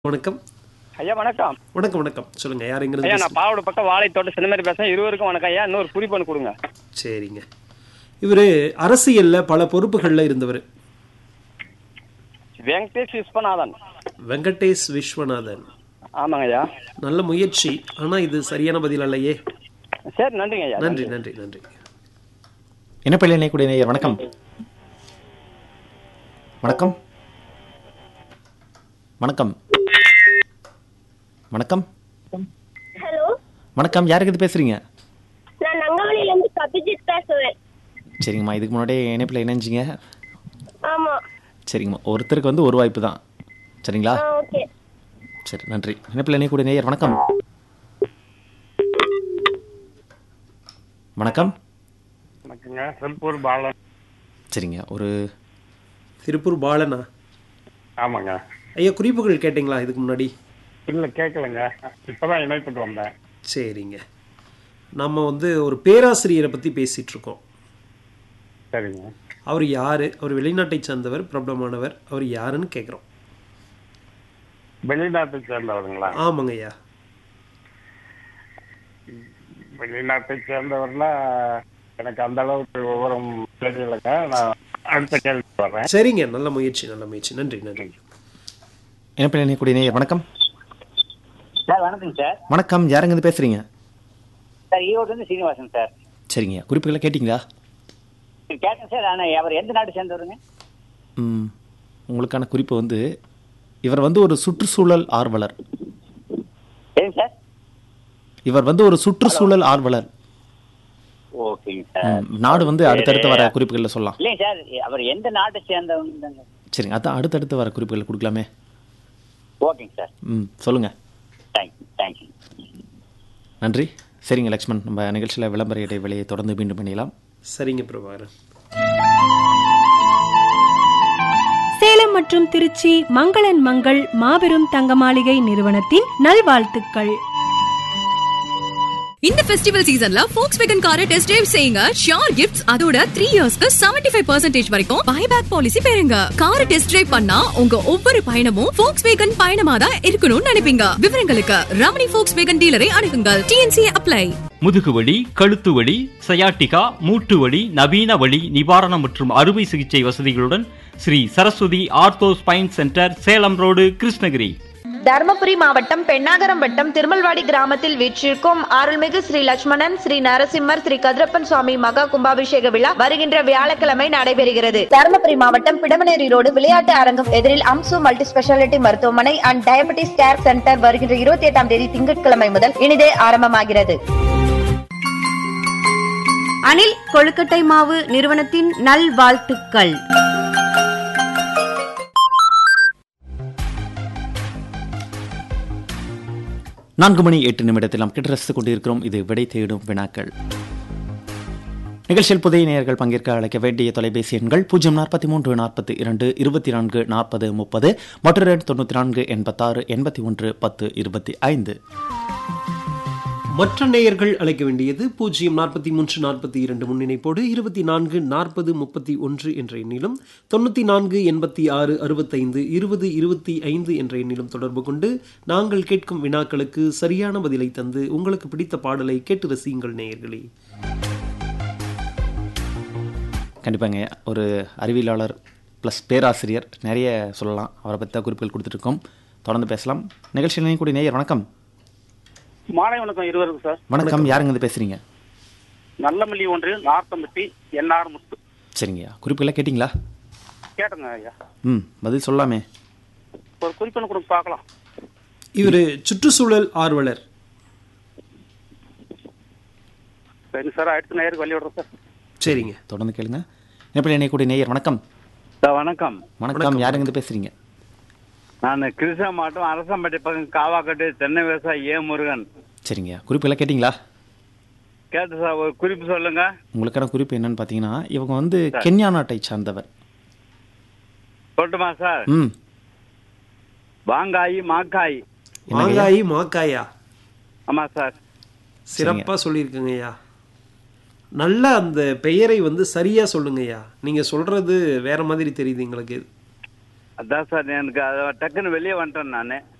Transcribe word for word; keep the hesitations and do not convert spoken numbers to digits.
வணக்கம். ஐயா வணக்கம். வணக்கம் வணக்கம். சொல்லுங்க யார் எங்க இருந்து ஐயா நான் பேசுறீங்க? பாவோட பக்கம் வாழைத்தோட்ட சின்னமேரி பேசுறேன். இருவருக்கும் வணக்கம் ஐயா. இன்னொரு குறிப்பு ஒன்று கொடுங்க. சரிங்க. இவரு அரசியல்ல பல பொறுப்புகள்ல இருந்தவர். வெங்கடேஷ் விஸ்வநாதன். வெங்கடேஷ் விஸ்வநாதன். ஆமாங்க ஐயா. நல்ல முயற்சி. ஆனா இது சரியான பதில் அல்லையே. சரி நன்றிங்க ஐயா. நன்றி நன்றி நன்றி. என்ன பள்ளி இணைக்கூடிய நேயர் வணக்கம். வணக்கம் வணக்கம் வணக்கம் ஹலோ வணக்கம் யாருக்கு இது பேசுறீங்க? நான் நங்கவலியில இருந்து கபிஜித் பேசுறேன். சரிங்கம்மா, இதுக்கு முன்னாடி இணைப்பில் இணைஞ்சிங்க. ஆமா. சரிங்கம்மா, ஒருத்தருக்கு வந்து ஒரு வாய்ப்பு தான். சரிங்களா? ஆ ஓகே. சரி நன்றி. இணைப்பில் இணைக்கூடிய நேயர் வணக்கம். வணக்கம் வணக்கங்க. திருப்பூர் பாலன். சரிங்க. ஒரு திருப்பூர் பாலனா? ஆமாங்க. ஐயா குறிப்புகள் கேட்டீங்களா இதுக்கு முன்னாடி? இல்லை கேட்கலங்க. இப்போதான் இணைப்பிட்டு வந்தேன். சரிங்க. நம்ம வந்து ஒரு பேராசிரியரை பத்தி பேசிட்டு இருக்கோம். சரிங்க. அவர் யாரு? அவர் வெளிநாட்டை சேர்ந்தவர், பிரபலமானவர். அவர் யாருன்னு கேட்குறோம். வெளிநாட்டை சேர்ந்தவருங்களா? ஆமாங்க ஐயா. வெளிநாட்டை சேர்ந்தவர்னா எனக்கு அந்த அளவுக்கு விவரம் தெரியலைங்க. நான் அடுத்த கேள்வி வர்றேன். சரிங்க. நல்ல முயற்சி நல்ல முயற்சி. நன்றி நன்றி. இணைப்பில் இணைக்கூடிய நேயர் வணக்கம். சார் வணக்கம் சார். வணக்கம் யாருங்க இது பேசுறீங்க? Sir ஈரோட்லேருந்து Srinivasan sir. சரிங்க. குறிப்புகளை கேட்டிங்களா? கேட்டேன் சார். ஆனால் அவர் எந்த நாடு சேர்ந்தவருங்க? ம் உங்களுக்கான குறிப்பு வந்து இவர் வந்து ஒரு சுற்றுச்சூழல் ஆர்வலர். ஏங்க சார்? இவர் வந்து ஒரு சுற்றுச்சூழல் ஆர்வலர். ஓகேங்க சார். ம், நாடு வந்து அடுத்தடுத்து வர குறிப்புகளில் சொல்லலாம். இல்லைங்க சார், அவர் எந்த நாட்டை சேர்ந்தவங்க? சரிங்க, அதான் அடுத்தடுத்து வர குறிப்புகளை கொடுக்கலாமே. ஓகேங்க சார். ம் சொல்லுங்க. Thank you thank you. நன்றி. சரிங்க லக்ஷ்மண், நம்ம நிகழ்ச்சியில் விளம்பர இடைவெளியை தொடர்ந்து மீண்டும் பண்ணிடலாம். சரிங்க பிரபாகரன். சேலம் மற்றும் திருச்சி மங்களன் மங்கள் மாபெரும் தங்க மாளிகை நிறுவனத்தின் நல்வாழ்த்துக்கள். இந்த ஃபெஸ்டிவல் சீசன்ல Volkswagen காரை டெஸ்ட் டிரைவ் செய்யுங்க. ஷியோர் கிஃப்ட்ஸ், அதோட த்ரீ இயர்ஸ்க்கு செவன்டி ஃபைவ் பர்சன்டேஜ் வரைக்கும் பைபேக் பாலிசி பெறுங்க. காரை டெஸ்ட் டிரைவ் பண்ணா உங்க ஒவ்வொரு பயணமும் Volkswagen பயணமா தான் இருக்கணும்னு நினைப்பீங்க. விவரங்களுக்கு ரமணி Volkswagen டீலரை அணுகுங்கள். DNC apply. முதுகுவலி, கழுத்து வலி, சயாட்டிகா, மூட்டு வலி, நவீன வலி நிவாரணம் மற்றும் அறுவை சிகிச்சை வசதிகளுடன் Sri Saraswati ortho spine centre, Salem road, Krishnagiri. Dharmapuri மாவட்டம் பெண்ணாகரம் வட்டம் திருமல்வாடி கிராமத்தில் வீற்றிருக்கும் அருள்மிகு ஸ்ரீ லட்சுமணன், ஸ்ரீ நரசிம்மர், ஸ்ரீ கதிரப்பன் சுவாமி மகா கும்பாபிஷேக விழா வருகின்ற வியாழக்கிழமை நடைபெறுகிறது. தருமபுரி மாவட்டம் பிடமனேரி ரோடு விளையாட்டு அரங்கம் எதிரில் அம்சு மல்டி ஸ்பெஷாலிட்டி மருத்துவமனை அண்ட் டயபெட்டிஸ் கேர் சென்டர் வருகின்ற இருபத்தி எட்டாம் தேதி திங்கட்கிழமை முதல் இனிதே ஆரம்பமாகிறது. அனில் கொழுக்கட்டை மாவு நிறுவனத்தின் நல்வாழ்த்துக்கள். நான்கு மணி எட்டு நிமிடத்தில் நாம் கேட்டு ரசித்துக் கொண்டிருக்கிறோம். இது விடை தேடும் வினாக்கள் நிகழ்ச்சியில். புதிய நேயர்கள் பங்கேற்க அழைக்க வேண்டிய தொலைபேசி எண்கள் பூஜ்ஜியம் நாற்பத்தி மூன்று நாற்பத்தி இரண்டு இருபத்தி நான்கு நாற்பது முப்பது மற்றொரு எண் தொண்ணூற்றி நான்கு எண்பத்தாறு எண்பத்தி ஒன்று பத்து இருபத்தி ஐந்து. மற்ற நேயர்கள் அழைக்க வேண்டியது பூஜ்ஜியம் நாற்பத்தி மூன்று நாற்பத்தி இரண்டு முன்னிணைப்போடு இருபத்தி நான்கு நாற்பது முப்பத்தி ஒன்று என்ற எண்ணிலும் தொண்ணூற்றி நான்கு எண்பத்தி ஆறு அறுபத்தைந்து இருபது இருபத்தி ஐந்து என்ற எண்ணிலும் தொடர்பு கொண்டு நாங்கள் கேட்கும் வினாக்களுக்கு சரியான பதிலை தந்து உங்களுக்கு பிடித்த பாடலை கேட்டு ரசியுங்கள் நேயர்களே. கண்டிப்பாங்க. ஒரு அறிவியலாளர் ப்ளஸ் பேராசிரியர், நிறைய சொல்லலாம். அவரை பற்றி தான் குறிப்புகள் கொடுத்துருக்கோம். தொடர்ந்து பேசலாம். நிகழ்ச்சியில் இணையக்கூடிய நேயர் வணக்கம். மாலை வணக்கம் இருவருக்கும் சார். வணக்கம் யாருங்க இது பேசுறீங்க? நல்லமல்லி ஒன்று நார்த்தம்பட்டி என்ஆர் முத்து. சரிங்க. குறிப்புகளை கேட்டிங்களா? கேட்டுங்க ஐயா. ம் பதில் சொல்லாமே. ஒரு குறிப்பு கொடுங்க பார்க்கலாம். இவர் சுற்றுச்சூழல் ஆர்வலர். சரி சார், அடுத்த நேயருக்கு வழி விடுறோம் சார். சரிங்க, தொடர்ந்து கேளுங்க. எப்படி இணையக்கூடிய நேயர் வணக்கம். சார் வணக்கம். வணக்கம் யாருங்க இது பேசுறீங்க? நான் கிருஷ்ணா மாவட்டம் அரசம்பட்டி பக்கம் காவாக்கட்டு தென்னை விவசாயி ஏ முருகன். சரிங்க. குறிப்புகளை கேட்டிங்களா? கேட்டு சார், ஒரு குறிப்பு சொல்லுங்க. உங்களுக்கான குறிப்பு என்னன்னு பார்த்தீங்கன்னா, இவங்க வந்து கென்யா நாட்டை சார்ந்தவர். சொல்லட்டுமா சார்? ம் வாங்காயி மாக்காய். மாங்காயி மாக்காயா? ஆமா சார். சிறப்பா சொல்லியிருக்குங்க ஐயா. நல்ல அந்த பெயரை வந்து சரியா சொல்லுங்க ஐயா. நீங்க சொல்றது வேற மாதிரி தெரியுது எங்களுக்கு. அதான் சார், எனக்கு அதை டக்குன்னு வெளியே வந்துட்டேன் நான்.